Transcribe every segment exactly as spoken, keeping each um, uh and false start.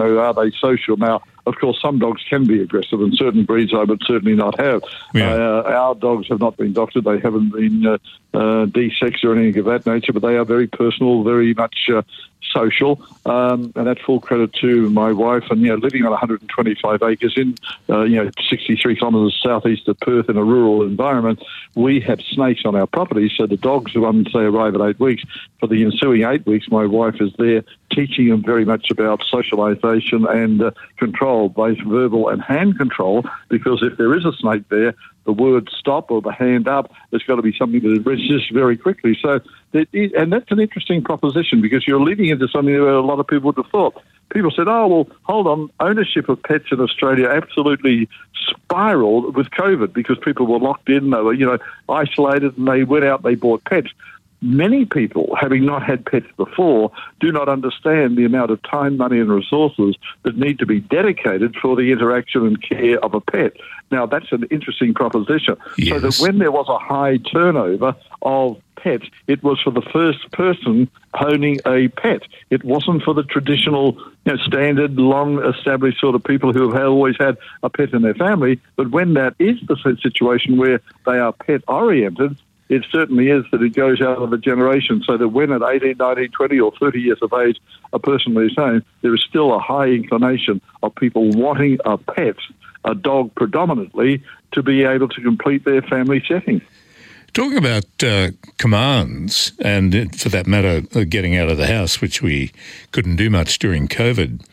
know, are they social? Now, of course, some dogs can be aggressive, and certain breeds I would certainly not have. Yeah. Uh, our dogs have not been doctored. They haven't been uh, uh, de-sexed or anything of that nature, but they are very personal, very much uh, social, um, and that's full credit to my wife. And, you know, living on one hundred twenty-five acres in, uh, you know, sixty-three kilometres southeast of Perth in a rural environment, we have snakes on our property, so the dogs, once they arrive at eight weeks, for the ensuing eight weeks, my wife is there teaching them very much about socialisation and uh, control, both verbal and hand control, because if there is a snake there, the word stop or the hand up, there's got to be something that registers very quickly. So, that is, and that's an interesting proposition, because you're leading into something that a lot of people would have thought. People said, oh, well, hold on, ownership of pets in Australia absolutely spiraled with COVID because people were locked in, they were, you know, isolated, and they went out, they bought pets. Many people, having not had pets before, do not understand the amount of time, money and resources that need to be dedicated for the interaction and care of a pet. Now, that's an interesting proposition. Yes. So that when there was a high turnover of pets, it was for the first person owning a pet. It wasn't for the traditional, you know, standard, long-established sort of people who have always had a pet in their family. But when that is the situation where they are pet-oriented, it certainly is that it goes out of a generation, so that when at eighteen, nineteen, twenty or thirty years of age a person leaves home, there is still a high inclination of people wanting a pet, a dog predominantly, to be able to complete their family setting. Talking about uh, commands, and for that matter, uh, getting out of the house, which we couldn't do much during COVID,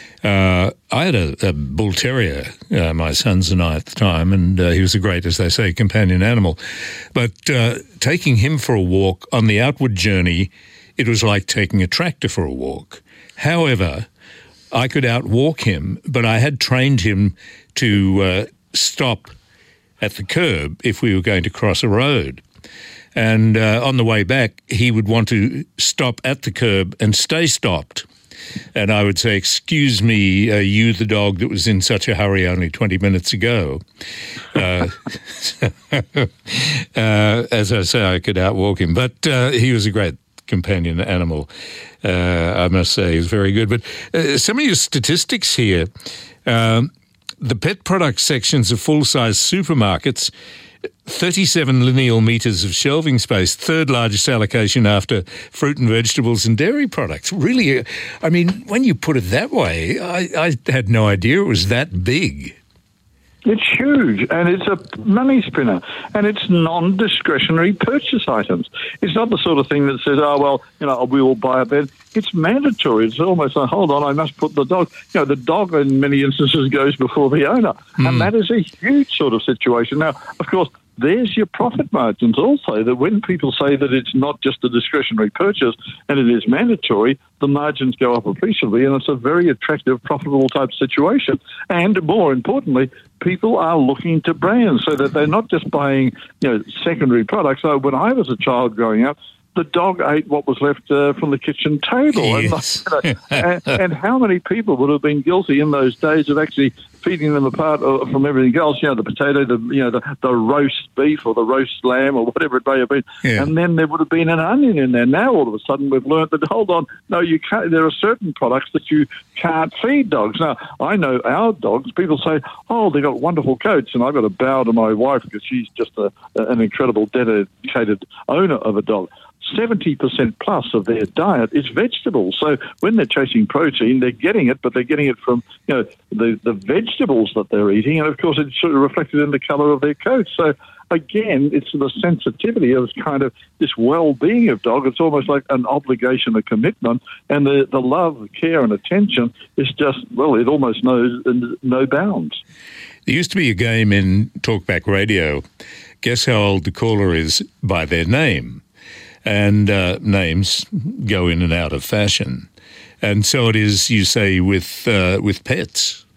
Uh, I had a, a bull terrier, uh, my sons and I at the time, and uh, he was a great, as they say, companion animal. But uh, taking him for a walk on the outward journey, it was like taking a tractor for a walk. However, I could outwalk him, but I had trained him to uh, stop at the curb if we were going to cross a road. And uh, on the way back, he would want to stop at the curb and stay stopped. And I would say, excuse me, uh, you the dog that was in such a hurry only twenty minutes ago. Uh, uh, as I say, I could outwalk him. But uh, he was a great companion animal, uh, I must say. He was very good. But uh, some of your statistics here, um, the pet product sections of full-size supermarkets, thirty-seven lineal metres of shelving space, third largest allocation after fruit and vegetables and dairy products. Really, I mean, when you put it that way, I, I had no idea it was that big. It's huge, and it's a money spinner, and it's non-discretionary purchase items. It's not the sort of thing that says, oh, well, you know, we will buy a bed. It's mandatory. It's almost like, hold on, I must put the dog. You know, the dog in many instances goes before the owner, mm. and that is a huge sort of situation. Now, of course, there's your profit margins also, that when people say that it's not just a discretionary purchase and it is mandatory, the margins go up appreciably, and it's a very attractive, profitable type situation. And more importantly, people are looking to brands so that they're not just buying, you know, secondary products. So when I was a child growing up, the dog ate what was left uh, from the kitchen table. Yes. And, you know, and, and how many people would have been guilty in those days of actually feeding them apart from everything else, you know, the potato, the you know, the, the roast beef or the roast lamb or whatever it may have been. Yeah. And then there would have been an onion in there. Now all of a sudden we've learned that, hold on, no, you can't. There are certain products that you can't feed dogs. Now, I know our dogs, people say, oh, they've got wonderful coats, and I've got to bow to my wife because she's just a, an incredible, dedicated owner of a dog. seventy percent plus of their diet is vegetables. So when they're chasing protein, they're getting it, but they're getting it from, you know, the, the vegetables that they're eating. And, of course, it's sort of reflected in the colour of their coat. So, again, it's the sensitivity of kind of this well-being of dog. It's almost like an obligation, a commitment. And the, the love, care and attention is just, well, it almost knows no bounds. There used to be a game in Talkback Radio, guess how old the caller is by their name. And uh, names go in and out of fashion. And so it is, you say, with uh, with pets.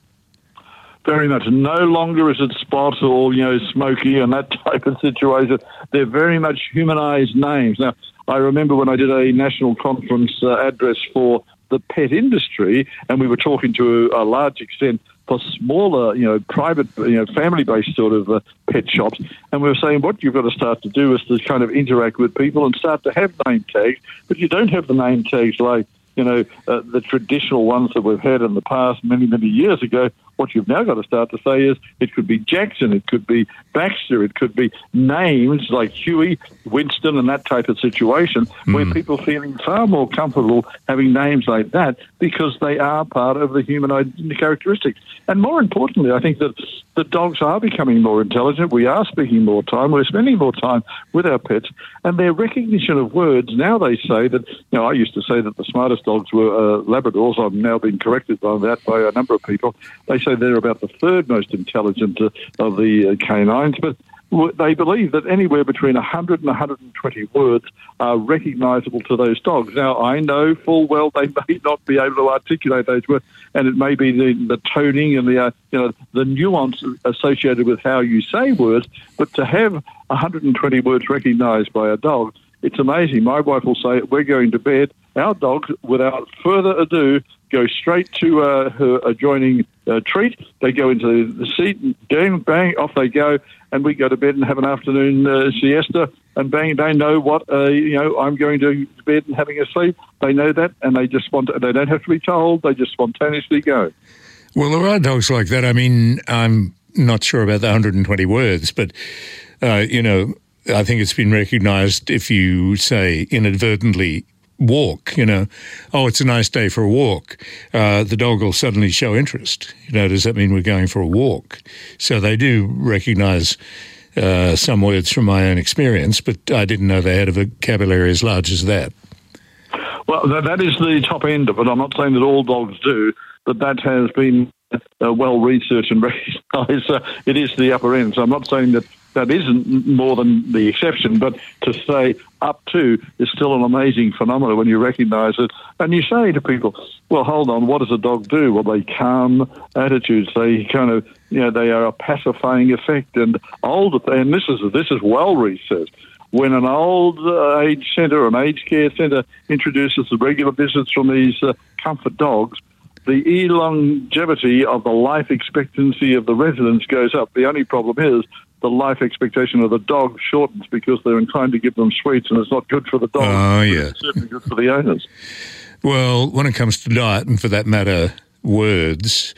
Very much. No longer is it Spot or, you know, Smokey and that type of situation. They're very much humanised names. Now, I remember when I did a national conference uh, address for the pet industry, and we were talking to a, a large extent for smaller, you know, private, you know, family-based sort of uh, pet shops. And we were saying what you've got to start to do is to kind of interact with people and start to have name tags, but you don't have the name tags like you know, uh, the traditional ones that we've had in the past many, many years ago. What you've now got to start to say is it could be Jackson, it could be Baxter, it could be names like Huey, Winston, and that type of situation mm. where people are feeling far more comfortable having names like that because they are part of the human characteristics. And more importantly, I think that the dogs are becoming more intelligent. We are speaking more time. We're spending more time with our pets, and their recognition of words. Now they say that, you know, I used to say that the smartest dogs were uh, Labradors. I'm now being corrected by that by a number of people. They say they're about the third most intelligent uh, of the uh, canines, but they believe that anywhere between one hundred and one hundred twenty words are recognisable to those dogs. Now, I know full well they may not be able to articulate those words, and it may be the, the toning and the uh, you know the nuance associated with how you say words, but to have one hundred twenty words recognised by a dog, it's amazing. My wife will say, we're going to bed. Our dogs, without further ado, go straight to uh, her adjoining uh, treat. They go into the seat, bang, bang, off they go, and we go to bed and have an afternoon uh, siesta, and bang, they know what, uh, you know, I'm going to bed and having a sleep. They know that, and they just want to, they don't have to be told, they just spontaneously go. Well, there are dogs like that. I mean, I'm not sure about the one hundred twenty words, but, uh, you know, I think it's been recognised if you say inadvertently walk, you know, oh, it's a nice day for a walk, uh, the dog will suddenly show interest. You know, does that mean we're going for a walk? So they do recognise uh, some words from my own experience, but I didn't know they had a vocabulary as large as that. Well, that, that is the top end of it. I'm not saying that all dogs do, but that has been uh, well researched and recognised. Uh, it is the upper end. So I'm not saying that that isn't more than the exception, but to say up to is still an amazing phenomenon when you recognise it. And you say to people, well, hold on, what does a dog do? Well, they calm attitudes. They kind of, you know, they are a pacifying effect. And older, and this is this is well researched. When an old uh, age centre, an aged care centre, introduces the regular visits from these uh, comfort dogs, the longevity of the life expectancy of the residents goes up. The only problem is the life expectation of the dog shortens because they're inclined to give them sweets, and it's not good for the dog. Oh, yeah. It's certainly good for the owners. Well, when it comes to diet, and for that matter, words,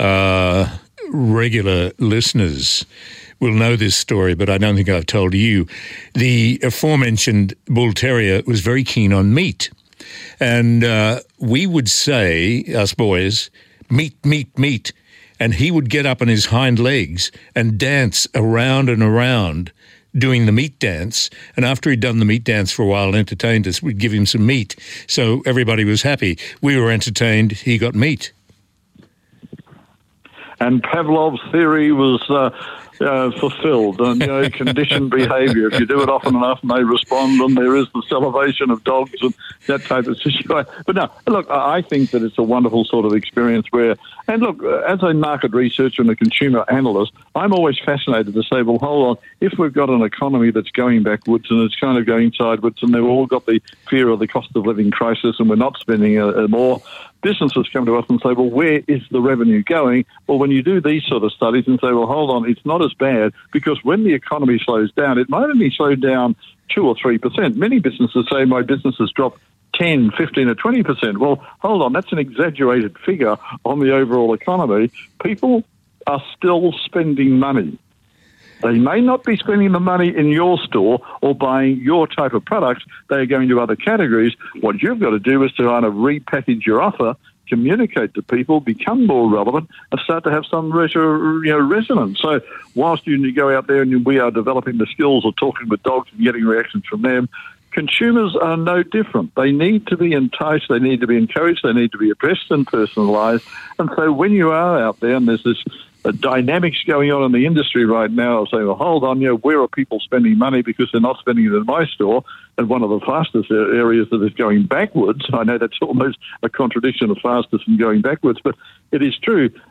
uh, regular listeners will know this story, but I don't think I've told you. The aforementioned Bull Terrier was very keen on meat. And uh, we would say, us boys, meat, meat, meat. And he would get up on his hind legs and dance around and around doing the meat dance. And after he'd done the meat dance for a while and entertained us, we'd give him some meat. So everybody was happy. We were entertained. He got meat. And Pavlov's theory was uh, uh, fulfilled. And, you know, conditioned behaviour. If you do it often enough and they respond, and there is the salivation of dogs and that type of situation. But no, look, I think that it's a wonderful sort of experience where, and look, as a market researcher and a consumer analyst, I'm always fascinated to say, well, hold on, if we've got an economy that's going backwards and it's kind of going sideways and they've all got the fear of the cost of living crisis and we're not spending uh, more, businesses come to us and say, well, where is the revenue going? Well, when you do these sort of studies and say, well, hold on, it's not as bad, because when the economy slows down, it might only slow down two or three percent. Many businesses say my business has dropped ten, fifteen or twenty percent. Well, hold on, that's an exaggerated figure on the overall economy. People are still spending money. They may not be spending the money in your store or buying your type of products. They are going to other categories. What you've got to do is to kind of repackage your offer, communicate to people, become more relevant, and start to have some res- you know, resonance. So whilst you go out there and we are developing the skills of talking with dogs and getting reactions from them, consumers are no different. They need to be enticed, they need to be encouraged, they need to be addressed and personalised. And so when you are out there and there's this uh, dynamics going on in the industry right now of saying, well, hold on, you know, where are people spending money because they're not spending it in my store? And one of the fastest areas that is going backwards, I know that's almost a contradiction of fastest and going backwards, but it is true.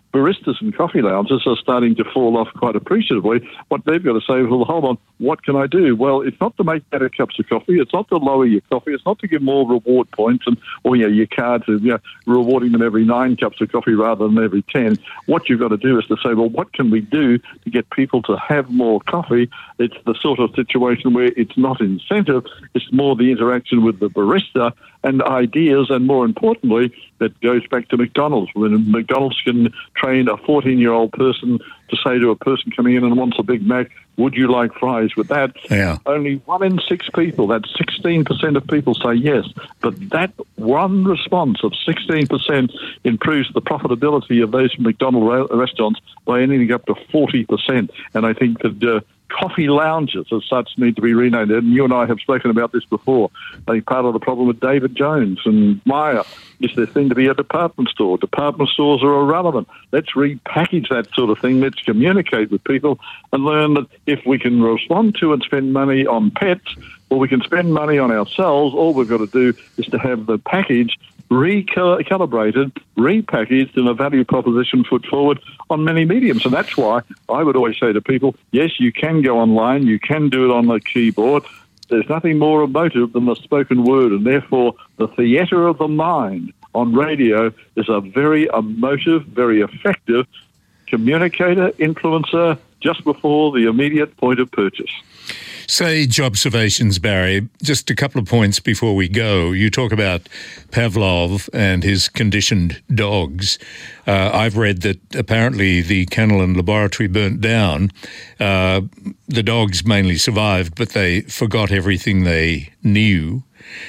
baristas and coffee lounges are starting to fall off quite appreciatively. What they've got to say, well, hold on, what can I do? Well, it's not to make better cups of coffee. It's not to lower your coffee. It's not to give more reward points and or you know, your cards, you know, rewarding them every nine cups of coffee rather than every ten. What you've got to do is to say, well, what can we do to get people to have more coffee? It's the sort of situation where it's not incentive. It's more the interaction with the barista and ideas, and more importantly, that goes back to McDonald's. When McDonald's can train a fourteen-year-old person to say to a person coming in and wants a Big Mac, would you like fries with that? Yeah. Only one in six people, that's sixteen percent of people say yes. But that one response of sixteen percent improves the profitability of those McDonald's restaurants by anything up to forty percent. And I think that uh, coffee lounges as such need to be renamed. And you and I have spoken about this before. I think part of the problem with David Jones and Myer is there seem to be a department store. Department stores are irrelevant. Let's repackage that sort of thing. Let's communicate with people and learn that if we can respond to and spend money on pets, or we can spend money on ourselves, all we've got to do is to have the package recalibrated, repackaged, and a value proposition put forward on many mediums. And that's why I would always say to people, yes, you can go online, you can do it on the keyboard. There's nothing more emotive than the spoken word, and therefore the theatre of the mind on radio is a very emotive, very effective communicator, influencer, just before the immediate point of purchase. Sage observations, Barry. Just a couple of points before we go. You talk about Pavlov and his conditioned dogs. Uh, I've read that apparently the kennel and laboratory burnt down. Uh, the dogs mainly survived, but they forgot everything they knew.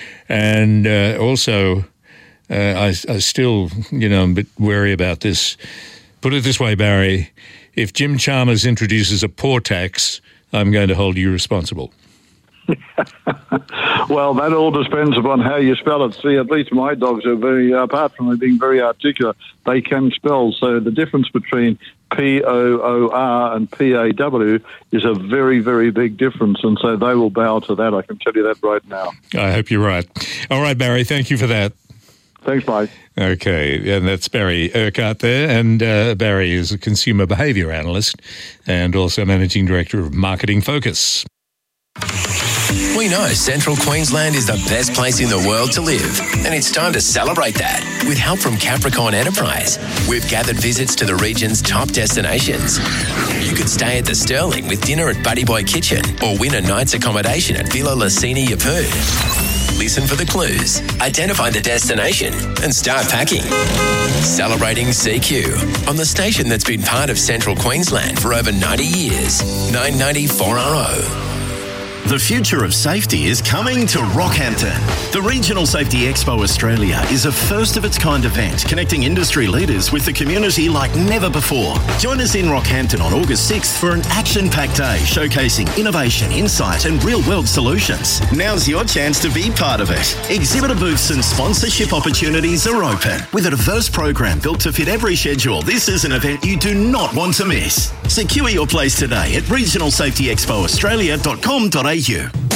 And uh, also, uh, I, I still, you know, I'm a bit wary about this. Put it this way, Barry. If Jim Chalmers introduces a poor tax, I'm going to hold you responsible. Well, that all depends upon how you spell it. See, at least my dogs are very, apart from being very articulate, they can spell. So the difference between P O O R and P A W is a very, very big difference. And so they will bow to that. I can tell you that right now. I hope you're right. All right, Barry, thank you for that. Thanks, Mike. Okay, and that's Barry Urquhart there. And uh, Barry is a consumer behaviour analyst and also managing director of Marketing Focus. We know Central Queensland is the best place in the world to live, and it's time to celebrate that. With help from Capricorn Enterprise, we've gathered visits to the region's top destinations. You could stay at the Sterling with dinner at Buddy Boy Kitchen, or win a night's accommodation at Villa Lucini Yeppoon. Listen for the clues, identify the destination, and start packing. Celebrating C Q on the station that's been part of Central Queensland for over ninety years. nine ninety four R O. The future of safety is coming to Rockhampton. The Regional Safety Expo Australia is a first-of-its-kind event connecting industry leaders with the community like never before. Join us in Rockhampton on August sixth for an action-packed day showcasing innovation, insight and real-world solutions. Now's your chance to be part of it. Exhibitor booths and sponsorship opportunities are open. With a diverse program built to fit every schedule, this is an event you do not want to miss. Secure your place today at regional safety expo australia dot com dot a u.